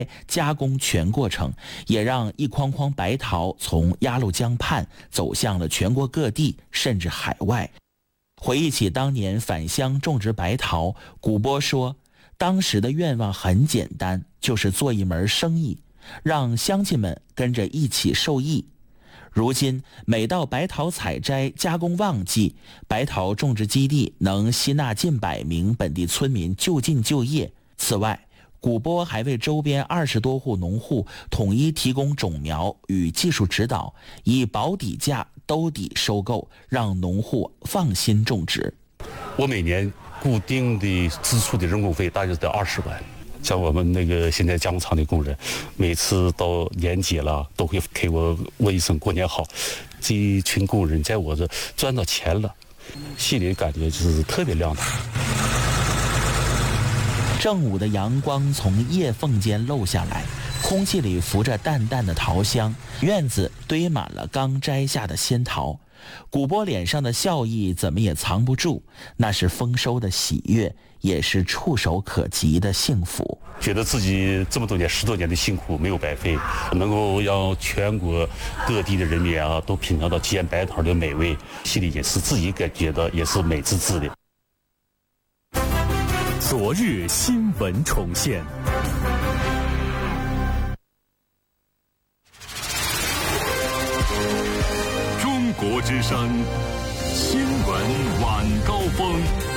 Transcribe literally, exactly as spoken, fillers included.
加工全过程，也让一筐筐白桃从鸭绿江畔走向了全国各地，甚至海外。回忆起当年返乡种植白桃，古波说，当时的愿望很简单，就是做一门生意，让乡亲们跟着一起受益。如今每到白桃采摘加工旺季，白桃种植基地能吸纳近百名本地村民就近就业。此外，古波还为周边二十多户农户统一提供种苗与技术指导，以保底价兜底收购，让农户放心种植。 我每年固定的支出的人工费大约得二十万。像我们那个现在加工厂的工人，每次到年节了都会给我问一声过年好。这一群工人在我这赚到钱了，心里感觉就是特别亮堂。 正午的阳光从叶缝间漏下来，空气里浮着淡淡的桃香，院子堆满了刚摘下的鲜桃。古波脸上的笑意怎么也藏不住，那是丰收的喜悦，也是触手可及的幸福。 觉得自己这么多年十多年的辛苦没有白费，能够让全国各地的人民啊都品尝到煎白桃的美味，心里也是自己感觉到也是美滋滋的。 昨日新闻重现。中国之声新闻晚高峰。